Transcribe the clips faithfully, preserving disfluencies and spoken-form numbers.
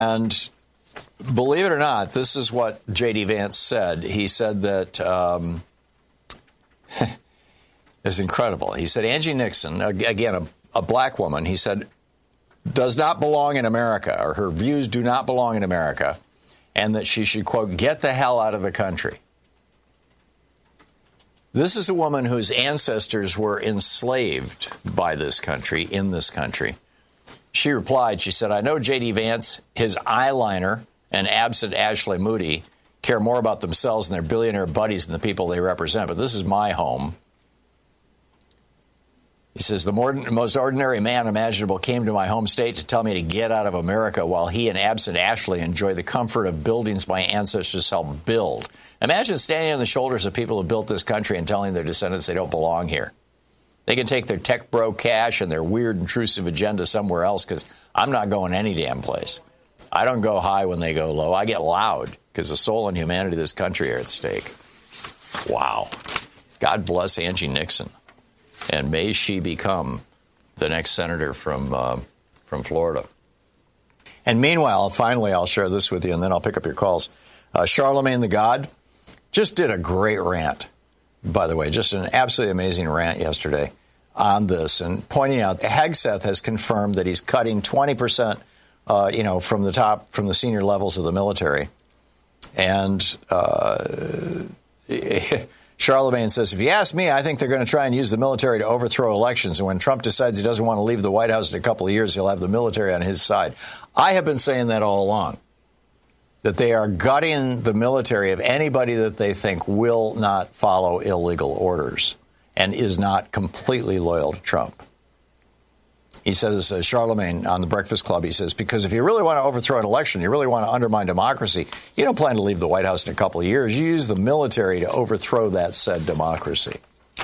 And believe it or not, this is what J D. Vance said. He said that, um, it's incredible. He said Angie Nixon, again, a, a black woman, he said, does not belong in America, or her views do not belong in America, and that she should, quote, get the hell out of the country. This is a woman whose ancestors were enslaved by this country, in this country. She replied, she said, I know J D. Vance, his eyeliner, and absent Ashley Moody care more about themselves and their billionaire buddies than the people they represent, but this is my home. He says, the more, most ordinary man imaginable came to my home state to tell me to get out of America while he and absent Ashley enjoy the comfort of buildings my ancestors helped build. Imagine standing on the shoulders of people who built this country and telling their descendants they don't belong here. They can take their tech bro cash and their weird intrusive agenda somewhere else, because I'm not going any damn place. I don't go high when they go low. I get loud because the soul and humanity of this country are at stake. Wow. God bless Angie Nixon. And may she become the next senator from uh, from Florida. And meanwhile, finally, I'll share this with you, and then I'll pick up your calls. Uh, Charlemagne the God just did a great rant, by the way, just an absolutely amazing rant yesterday on this, and pointing out Hegseth has confirmed that he's cutting twenty percent, uh, you know, from the top, from the senior levels of the military. And uh, Charlemagne says, if you ask me, I think they're going to try and use the military to overthrow elections. And when Trump decides he doesn't want to leave the White House in a couple of years, he'll have the military on his side. I have been saying that all along, that they are gutting the military of anybody that they think will not follow illegal orders and is not completely loyal to Trump. He says, uh, Charlemagne on the Breakfast Club, he says, because if you really want to overthrow an election, you really want to undermine democracy, you don't plan to leave the White House in a couple of years. You use the military to overthrow that said democracy.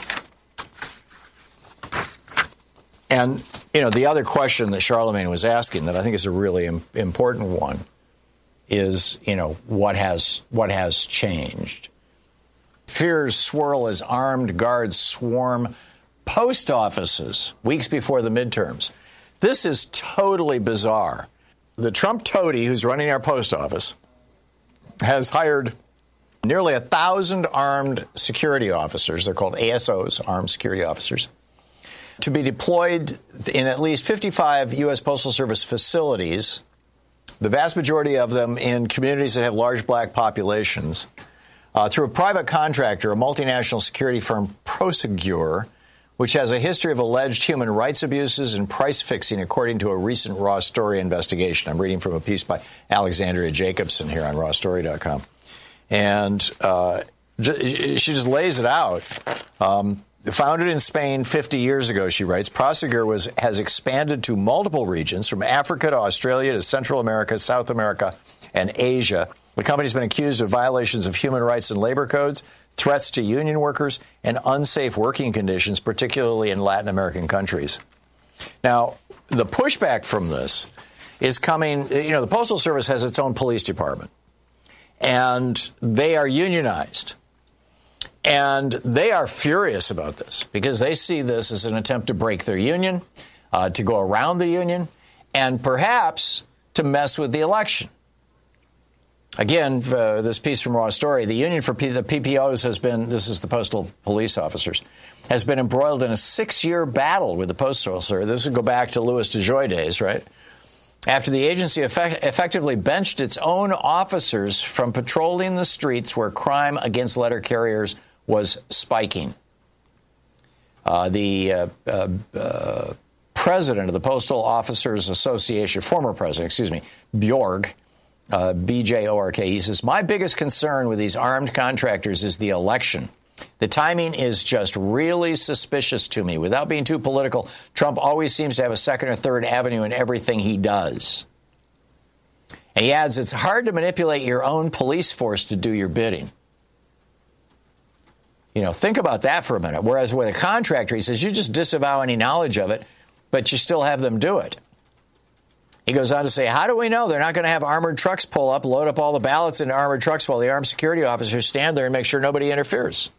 And, you know, the other question that Charlemagne was asking that I think is a really im- important one is, you know, what has what has changed? Fears swirl as armed guards swarm post offices weeks before the midterms. This is totally bizarre. The Trump toady who's running our post office has hired nearly a thousand armed security officers. They're called A S Os, armed security officers, to be deployed in at least fifty-five U S Postal Service facilities, the vast majority of them in communities that have large black populations, uh, through a private contractor, a multinational security firm, Prosegur, which has a history of alleged human rights abuses and price fixing, according to a recent Raw Story investigation. I'm reading from a piece by Alexandria Jacobson here on raw story dot com. And uh, she just lays it out. Um, founded in Spain fifty years ago, she writes, Prosegur was, has expanded to multiple regions, from Africa to Australia to Central America, South America, and Asia. The company's been accused of violations of human rights and labor codes, threats to union workers, and unsafe working conditions, particularly in Latin American countries. Now, the pushback from this is coming, you know, the Postal Service has its own police department, and they are unionized. And they are furious about this because they see this as an attempt to break their union, uh, to go around the union, and perhaps to mess with the election. Again, uh, this piece from Raw Story, the union for P- the P P Os has been, this is the postal police officers, has been embroiled in a six-year battle with the Postal Service. This would go back to Louis DeJoy days, right? After the agency effect- effectively benched its own officers from patrolling the streets where crime against letter carriers was spiking. Uh, the uh, uh, uh, president of the Postal Officers Association, former president, excuse me, Bjorg, Uh, B J O R K, he says, my biggest concern with these armed contractors is the election. The timing is just really suspicious to me. Without being too political, Trump always seems to have a second or third avenue in everything he does. And he adds, it's hard to manipulate your own police force to do your bidding. You know, think about that for a minute. Whereas with a contractor, he says, you just disavow any knowledge of it, but you still have them do it. He goes on to say, how do we know they're not going to have armored trucks pull up, load up all the ballots into armored trucks while the armed security officers stand there and make sure nobody interferes?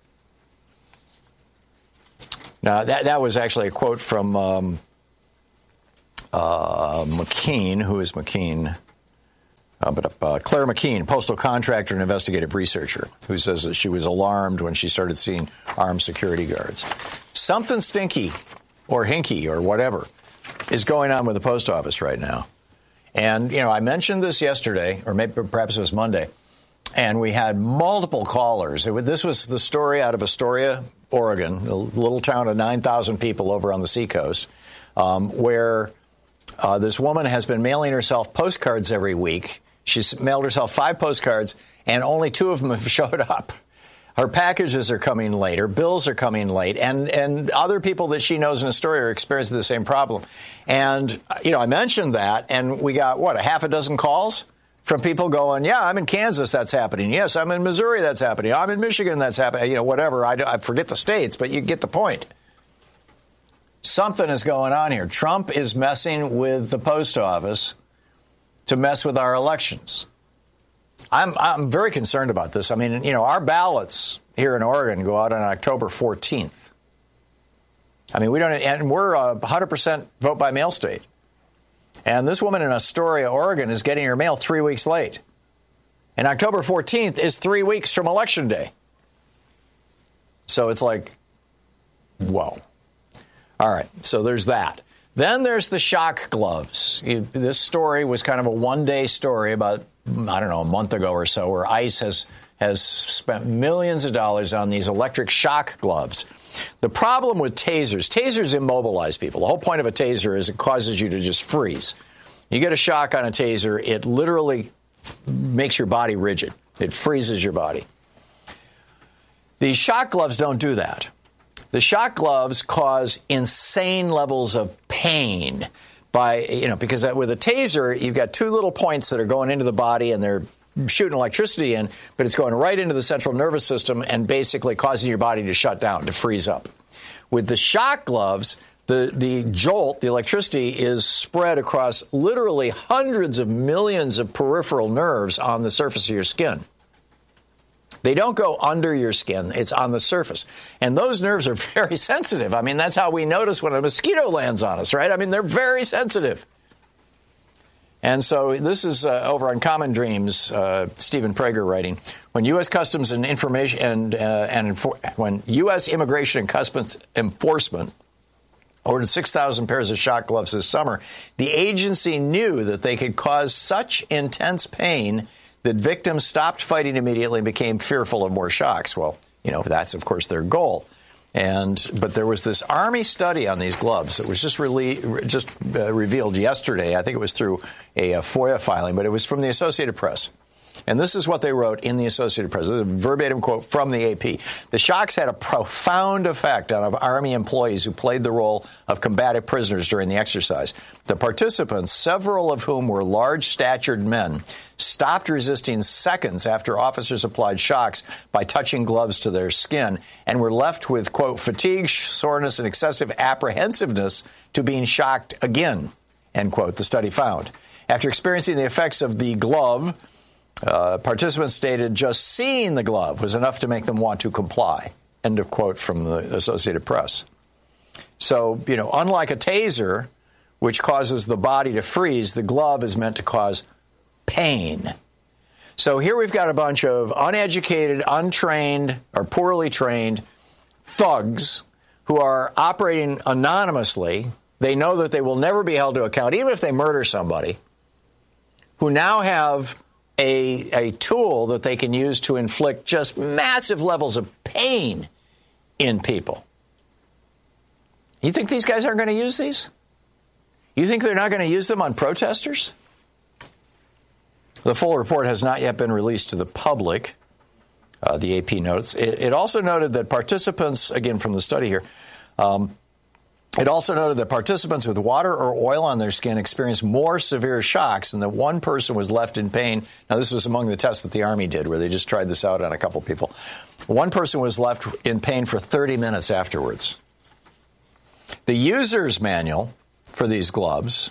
Now, that, that was actually a quote from um, uh, McKean. Who is McKean? Uh, but uh, Claire McKean, postal contractor and investigative researcher, who says that she was alarmed when she started seeing armed security guards. Something stinky or hinky or whatever is going on with the post office right now. And, you know, I mentioned this yesterday, or maybe perhaps it was Monday, and we had multiple callers. It, this was the story out of Astoria, Oregon, a little town of nine thousand people over on the seacoast, um, where uh, this woman has been mailing herself postcards every week. She's mailed herself five postcards, and only two of them have showed up. Her packages are coming late. Her bills are coming late. And, and other people that she knows in Astoria are experiencing the same problem. And, you know, I mentioned that, and we got, what, a half a dozen calls from people going, yeah, I'm in Kansas, that's happening. Yes, I'm in Missouri, that's happening. I'm in Michigan, that's happening. You know, whatever. I, I forget the states, but you get the point. Something is going on here. Trump is messing with the post office to mess with our elections. I'm I'm very concerned about this. I mean, you know, our ballots here in Oregon go out on October fourteenth. I mean, we don't, and we're a one hundred percent vote by mail state. And this woman in Astoria, Oregon, is getting her mail three weeks late. And October fourteenth is three weeks from Election Day. So it's like, whoa. All right, so there's that. Then there's the shock gloves. You, this story was kind of a one-day story about, I don't know, a month ago or so, where ICE has has spent millions of dollars on these electric shock gloves. The problem with tasers, tasers immobilize people. The whole point of a taser is it causes you to just freeze. You get a shock on a taser, it literally makes your body rigid. It freezes your body. These shock gloves don't do that. The shock gloves cause insane levels of pain by, you know, because with a taser, you've got two little points that are going into the body and they're shooting electricity in, but it's going right into the central nervous system and basically causing your body to shut down, to freeze up. With the shock gloves, the, the jolt, the electricity, is spread across literally hundreds of millions of peripheral nerves on the surface of your skin. They don't go under your skin. It's on the surface. And those nerves are very sensitive. I mean, that's how we notice when a mosquito lands on us, right? I mean, they're very sensitive. And so this is uh, over on Common Dreams, uh, Stephen Prager writing, when U S. Customs and Information and, uh, and Enfor- when U S. Immigration and Customs Enforcement ordered six thousand pairs of shock gloves this summer, the agency knew that they could cause such intense pain that victims stopped fighting immediately and became fearful of more shocks. Well, you know, that's, of course, their goal. And but there was this Army study on these gloves that was just really just uh, revealed yesterday. I think it was through a, a FOIA filing, but it was from the Associated Press. And this is what they wrote in the Associated Press. This is a verbatim quote from the A P. The shocks had a profound effect on Army employees who played the role of combative prisoners during the exercise. The participants, several of whom were large-statured men, stopped resisting seconds after officers applied shocks by touching gloves to their skin and were left with, quote, fatigue, soreness, and excessive apprehensiveness to being shocked again, end quote, the study found. After experiencing the effects of the glove, Uh, participants stated just seeing the glove was enough to make them want to comply. End of quote from the Associated Press. So, you know, unlike a taser, which causes the body to freeze, the glove is meant to cause pain. So here we've got a bunch of uneducated, untrained, or poorly trained thugs who are operating anonymously. They know that they will never be held to account, even if they murder somebody, who now have A, a tool that they can use to inflict just massive levels of pain in people. You think these guys aren't going to use these? You think they're not going to use them on protesters? The full report has not yet been released to the public, uh, the A P notes. It, it also noted that participants, again from the study here, um, It also noted that participants with water or oil on their skin experienced more severe shocks and that one person was left in pain. Now, this was among the tests that the Army did, where they just tried this out on a couple people. One person was left in pain for thirty minutes afterwards. The user's manual for these gloves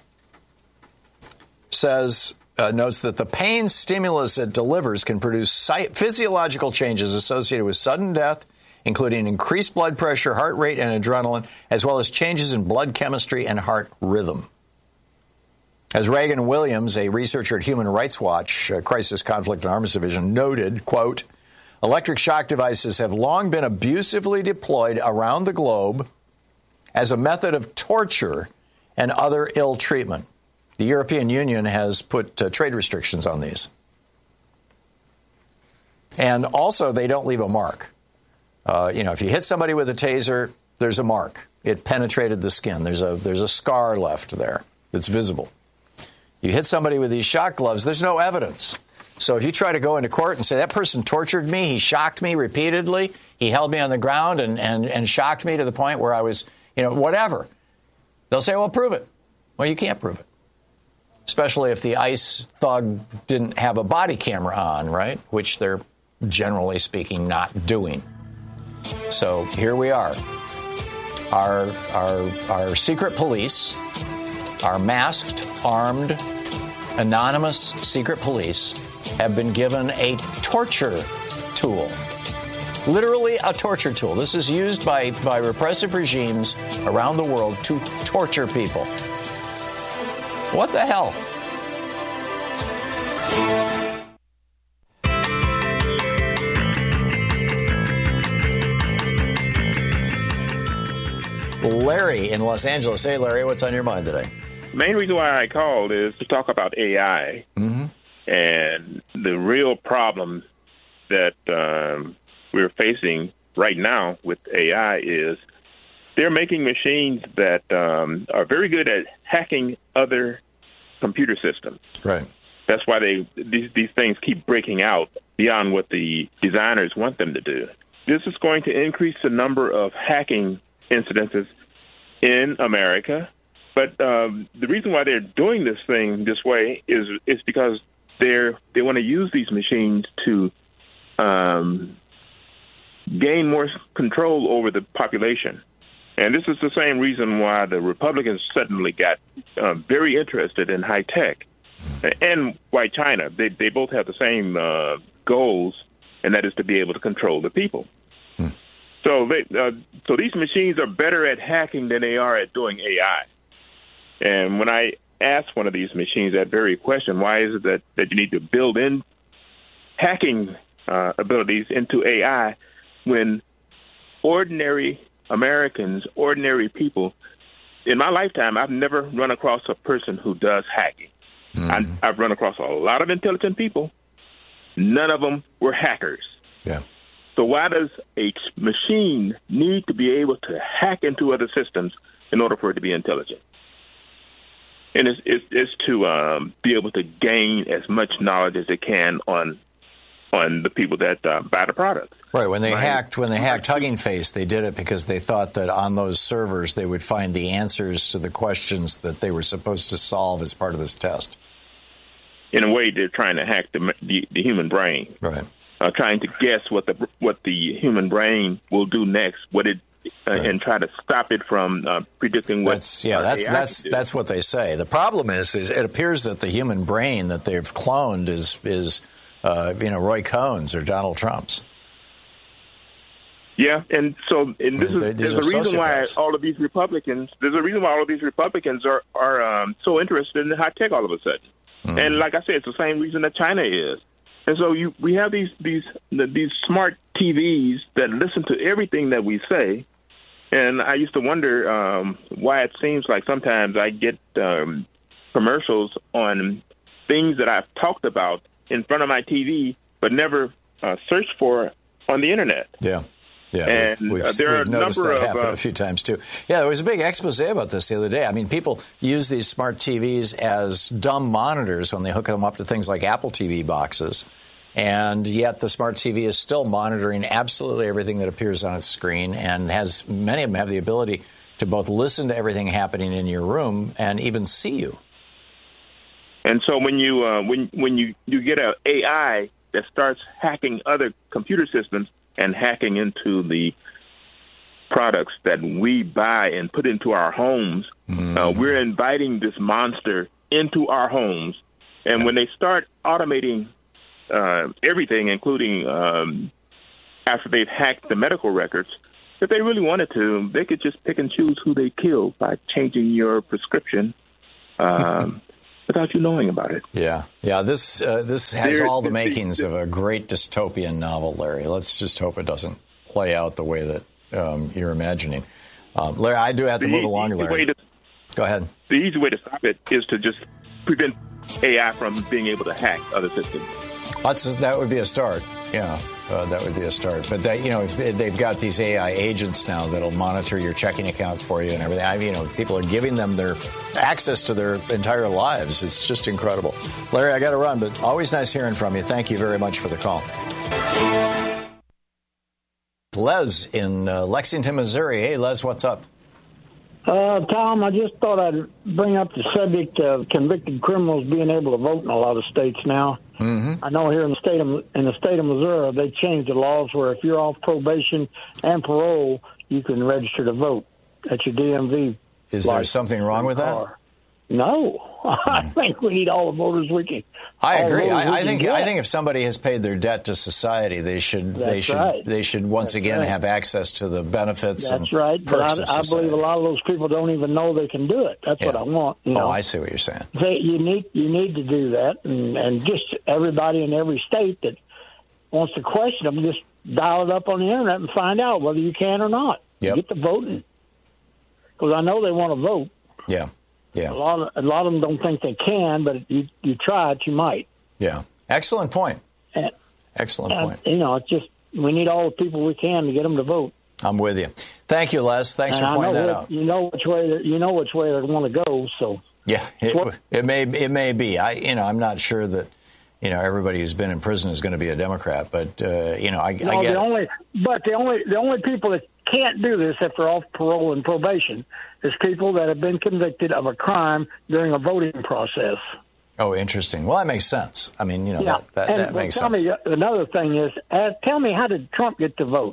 says, uh, notes that the pain stimulus it delivers can produce physiological changes associated with sudden death, including increased blood pressure, heart rate, and adrenaline, as well as changes in blood chemistry and heart rhythm. As Reagan Williams, a researcher at Human Rights Watch, uh, Crisis, Conflict, and Arms Division, noted, quote, electric shock devices have long been abusively deployed around the globe as a method of torture and other ill treatment. The European Union has put uh, trade restrictions on these. And also, they don't leave a mark. Uh, you know, if you hit somebody with a taser, there's a mark. It penetrated the skin. There's a there's a scar left there that's visible. You hit somebody with these shock gloves, there's no evidence. So if you try to go into court and say, that person tortured me, he shocked me repeatedly, he held me on the ground and, and, and shocked me to the point where I was, you know, whatever. They'll say, well, prove it. Well, you can't prove it. Especially if the ICE thug didn't have a body camera on, right? Which they're, generally speaking, not doing. So here we are. Our, our, our secret police, our masked, armed, anonymous secret police have been given a torture tool. Literally a torture tool. This is used by, by repressive regimes around the world to torture people. What the hell? Larry in Los Angeles. Hey, Larry, what's on your mind today? Main reason why I called is to talk about A I mm-hmm. and the real problem that um, we're facing right now with A I is they're making machines that um, are very good at hacking other computer systems. Right. That's why they these these things keep breaking out beyond what the designers want them to do. This is going to increase the number of hacking incidences in America. But um, the reason why they're doing this thing this way is is because they're they want to use these machines to um, gain more control over the population. And this is the same reason why the Republicans suddenly got uh, very interested in high tech, and why China. They they both have the same uh, goals, and that is to be able to control the people. Hmm. So they uh, so these machines are better at hacking than they are at doing A I. And when I asked one of these machines that very question, why is it that, that you need to build in hacking uh, abilities into A I when ordinary Americans, ordinary people, in my lifetime, I've never run across a person who does hacking. Mm-hmm. I, I've run across a lot of intelligent people. None of them were hackers. Yeah. So why does a machine need to be able to hack into other systems in order for it to be intelligent? And it's, it's, it's to um, be able to gain as much knowledge as it can on on the people that uh, buy the product. Right. When they right. hacked, when they hacked Hugging Face, they did it because they thought that on those servers they would find the answers to the questions that they were supposed to solve as part of this test. In a way, they're trying to hack the the, the human brain. Right. Uh, trying to guess what the what the human brain will do next. What it. Uh, right. And try to stop it from uh, predicting what. That's, yeah, that's A I that's that's what they say. The problem is, is it appears that the human brain that they've cloned is is uh, you know Roy Cohn's or Donald Trump's. Yeah, and so and this I mean, is there's a reason sociopaths. why all of these Republicans. There's a reason why all of these Republicans are are um, so interested in high tech all of a sudden. Mm. And like I said, it's the same reason that China is. And so you we have these these these smart T Vs that listen to everything that we say. And I used to wonder um, why it seems like sometimes I get um, commercials on things that I've talked about in front of my T V, but never uh, searched for on the Internet. Yeah. Yeah, and we've, we've, uh, there we've are noticed a number that of, happen uh, a few times, too. Yeah, there was a big expose about this the other day. I mean, people use these smart T Vs as dumb monitors when they hook them up to things like Apple T V boxes. And yet the smart T V is still monitoring absolutely everything that appears on its screen and has many of them have the ability to both listen to everything happening in your room and even see you. And so when you uh, when when you, you get an A I that starts hacking other computer systems and hacking into the products that we buy and put into our homes, mm. uh, we're inviting this monster into our homes. And yeah. when they start automating Uh, everything, including um, after they've hacked the medical records, if they really wanted to, they could just pick and choose who they kill by changing your prescription. Um, without you knowing about it. Yeah, yeah. This uh, this has There- all the the- makings the- of a great dystopian novel, Larry. Let's just hope it doesn't play out the way that um, you're imagining. Um, Larry, I do have to The move along, easy way Larry. to- Go ahead. The easy way to stop it is to just prevent A I from being able to hack other systems. That's, that would be a start. Yeah, uh, that would be a start. But that, you know, they've got these A I agents now that'll monitor your checking account for you and everything. I mean, you know, people are giving them their access to their entire lives. It's just incredible. Larry, I got to run, but always nice hearing from you. Thank you very much for the call. Les in uh, Lexington, Missouri. Hey, Les, what's up? Uh, Tom, I just thought I'd bring up the subject of convicted criminals being able to vote in a lot of states now. Mm-hmm. I know here in the state of in the state of Missouri, they changed the laws where if you're off probation and parole, you can register to vote at your D M V. Is there something wrong with that? No, I think we need all the voters we can. I all the agree. voters we I, I can think get. I think if somebody has paid their debt to society, they should they That's should right. they should once That's again right. have access to the benefits That's and right. But perks I, of I society. believe a lot of those people don't even know they can do it. That's what Yeah. I want. You know? Oh, I see what you're saying. They, you need you need to do that, and, and just everybody in every state that wants to question them, just dial it up on the internet and find out whether you can or not. Yep. Get to voting, because I know they want to vote. Yeah, yeah, A lot of a lot of them don't think they can, but if you you try it, you might. yeah. Excellent point. And, Excellent and, point. you know, it's just we need all the people we can to get them to vote. I'm with you. Thank you, Les. Thanks And for I pointing know that what- out. You know which way they- you know which way they want to go. So Yeah, it, What- it may it may be. I you know I'm not sure that you know everybody who's been in prison is going to be a Democrat, but uh, you know I, no, I get the only but the only the only people that can't do this if they're off parole and probation is people that have been convicted of a crime during a voting process. Oh, interesting. Well, that makes sense. I mean, you know Yeah, that that, and that but makes tell sense. me another thing is, uh, tell me how did Trump get to vote?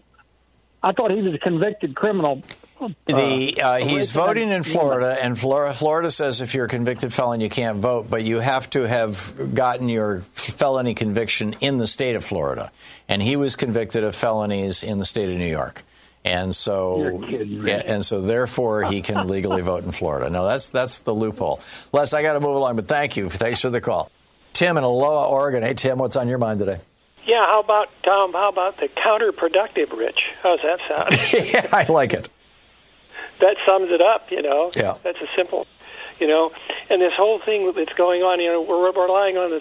I thought he was a convicted criminal. The uh, he's original- voting in Florida, and Florida, Florida says if you're a convicted felon, you can't vote, but you have to have gotten your felony conviction in the state of Florida. And he was convicted of felonies in the state of New York. And so, You're kidding me. yeah, and so therefore he can legally vote in Florida. No, that's that's the loophole. Les, I got to move along, but thank you. Thanks for the call. Tim in Aloha, Oregon. Hey, Tim, what's on your mind today? Yeah, how about, Tom, how about the counterproductive rich? How's that sound? Yeah, I like it. That sums it up, you know. Yeah. That's a simple, you know. And this whole thing that's going on, you know, we're relying on this,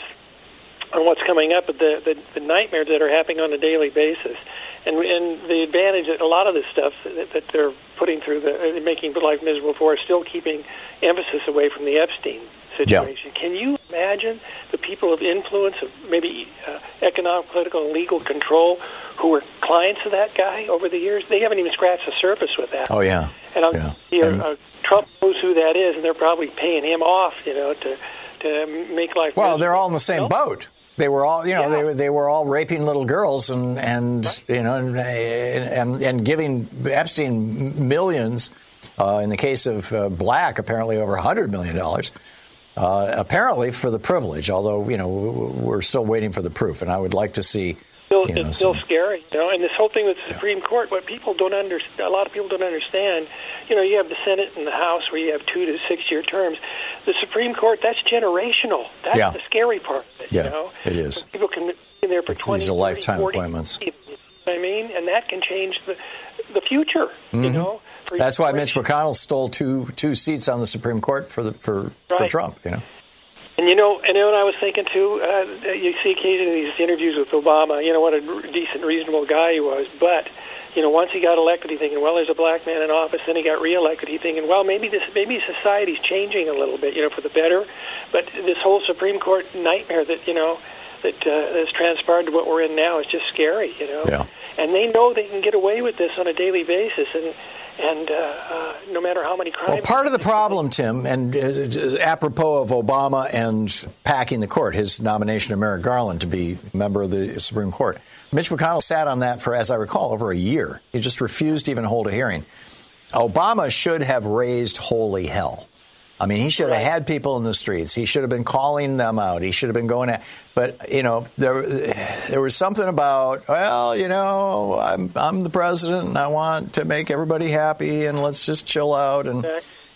on what's coming up, but the, the, the nightmares that are happening on a daily basis. And and the advantage that a lot of this stuff that, that they're putting through, the, making life miserable for, is still keeping emphasis away from the Epstein situation. Yeah. Can you imagine the people of influence, of maybe uh, economic, political, and legal control, who were clients of that guy over the years? They haven't even scratched the surface with that. Oh, yeah. And I'll, yeah. you know, and, uh, Trump knows who that is, and they're probably paying him off, you know, to to make life. Well, miserable. they're all in the same you know? boat. They were all, you know, Yeah. they were they were all raping little girls and and right. you know and, and and giving Epstein millions. Uh, in the case of uh, Black, apparently over a hundred million dollars. Uh, apparently for the privilege, although you know we're still waiting for the proof, and I would like to see. Still, you know, it's still some, scary, you know. And this whole thing with the yeah. Supreme Court, what people don't understand, a lot of people don't understand. You know, you have the Senate and the House where you have two to six-year terms. The Supreme Court, that's generational. That's yeah. the scary part of it. Yeah, you know? it is. So people can be in there for it's, twenty, these are lifetime forty, appointments. You know what I mean, and that can change the the future. Mm-hmm. You know. That's why Mitch McConnell stole two two seats on the Supreme Court for the for right. for Trump. You know. And you know, and you know what I was thinking too. Uh, you see occasionally these interviews with Obama. You know what a decent, reasonable guy he was. But you know, once he got elected, he thinking, well, there's a black man in office. Then he got reelected. He thinking, well, maybe this, maybe society's changing a little bit, you know, for the better. But this whole Supreme Court nightmare that you know that uh, has transpired to what we're in now is just scary. You know. Yeah. And they know they can get away with this on a daily basis, and and uh, uh, no matter how many crimes. Well, part of the problem, Tim, and uh, apropos of Obama and packing the court, his nomination of Merrick Garland to be a member of the Supreme Court, Mitch McConnell sat on that for, as I recall, over a year. He just refused to even hold a hearing. Obama should have raised holy hell. I mean, he should have had people in the streets. He should have been calling them out. He should have been going at, but you know, there there was something about, well, you know, I'm I'm the president and I want to make everybody happy and let's just chill out and,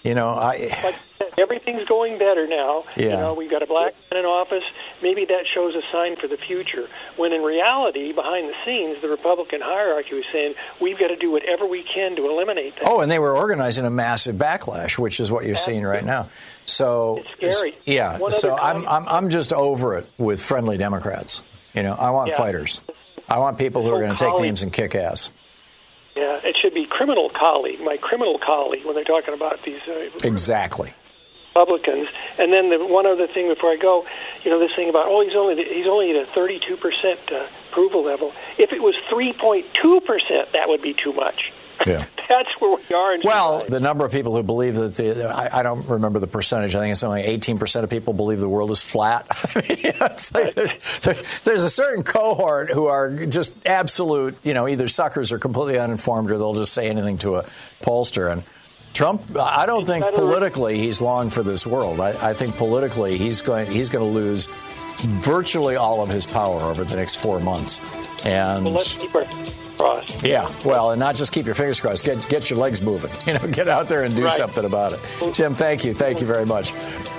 You know, I. Like, everything's going better now. Yeah. You know, we've got a black man in office. Maybe that shows a sign for the future. When in reality, behind the scenes, the Republican hierarchy was saying we've got to do whatever we can to eliminate that. Oh, and they were organizing a massive backlash, which is what you're seeing right now. So it's scary. Yeah. One so I'm comment. I'm I'm just over it with friendly Democrats. You know, I want Yeah. fighters. I want people who are going to take colleague. names and kick ass. Yeah, it should be criminal colleague, my criminal colleague, when they're talking about these uh, Exactly. Republicans. And then the one other thing before I go, you know, this thing about oh, he's only he's only at a thirty-two percent uh, approval level. If it was three point two percent, that would be too much. Yeah. That's where we are. In Well, July. the number of people who believe that the, I, I don't remember the percentage. I think it's something like eighteen percent of people believe the world is flat. I mean, you know, it's like there, there, there's a certain cohort who are just absolute, you know, either suckers or completely uninformed, or they'll just say anything to a pollster. And Trump, I don't think politically he's long for this world. I, I think politically he's going he's going to lose virtually all of his power over the next four months. And well, let's keep our crossed. yeah, well, and not just keep your fingers crossed. Get get your legs moving. You know, get out there and do Right. something about it. Tim, thank you. Thank you very much.